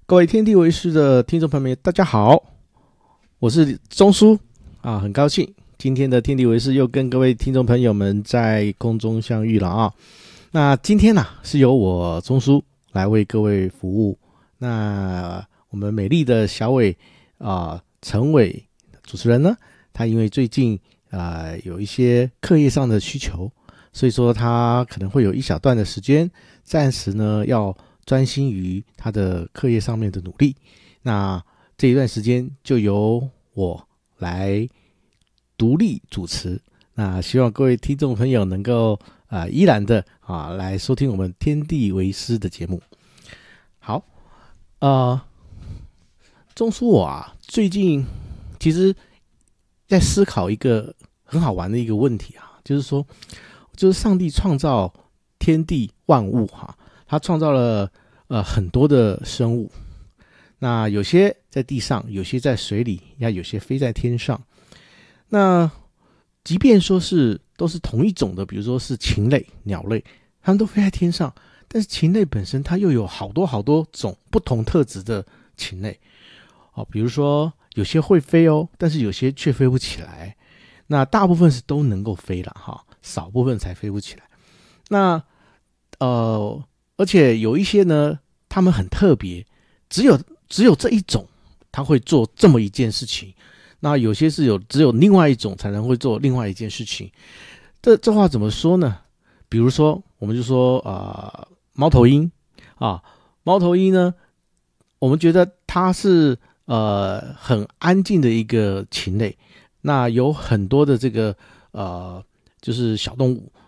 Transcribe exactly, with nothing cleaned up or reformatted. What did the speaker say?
各位天地为师的听众朋友们，大家好，我是钟叔啊，很高兴今天的天地为师又跟各位听众朋友们在空中相遇了啊。那今天呢、啊、是由我钟叔来为各位服务。那我们美丽的小伟啊，陈伟主持人呢，他因为最近啊、呃、有一些课业上的需求，所以说他可能会有一小段的时间，暂时呢要专心于他的课业上面的努力。那这一段时间就由我来独立主持。那希望各位听众朋友能够啊、呃、依然的啊来收听我们天地为师的节目。好，呃，钟叔我啊最近其实在思考一个很好玩的一个问题啊，就是说，就是上帝创造天地万物哈、啊。他创造了呃很多的生物，那有些在地上，有些在水里，也有些飞在天上。那即便说是都是同一种的，比如说是禽类、鸟类，它们都飞在天上，但是禽类本身它又有好多好多种不同特质的禽类哦，比如说有些会飞哦，但是有些却飞不起来。那大部分是都能够飞了哈，少部分才飞不起来。那呃。而且有一些呢，他们很特别，只有只有这一种，他会做这么一件事情。那有些是有只有另外一种才能会做另外一件事情。这这话怎么说呢？比如说，我们就说啊、呃，猫头鹰啊，猫头鹰呢，我们觉得它是呃很安静的一个禽类。那有很多的这个呃，就是小动物